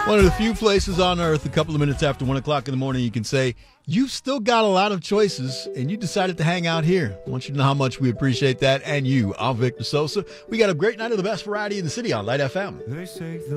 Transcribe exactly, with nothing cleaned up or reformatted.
One of the few places on earth, a couple of minutes after one o'clock in the morning, you can say, you've still got a lot of choices, and you decided to hang out here. I want you to know how much we appreciate that, and you. I'm Victor Sosa. We got a great night of the best variety in the city on Light F M. They say